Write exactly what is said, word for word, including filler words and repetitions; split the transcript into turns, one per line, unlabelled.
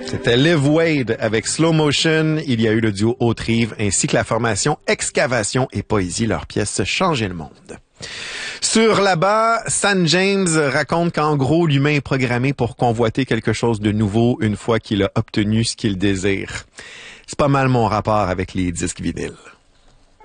C'était Liv Wade avec Slow Motion. Il y a eu le duo Haute-Rive ainsi que la formation Excavation et Poésie, leur pièce Changer le monde. Sur là-bas, San James raconte qu'en gros, l'humain est programmé pour convoiter quelque chose de nouveau une fois qu'il a obtenu ce qu'il désire. C'est pas mal mon rapport avec les disques vinyles.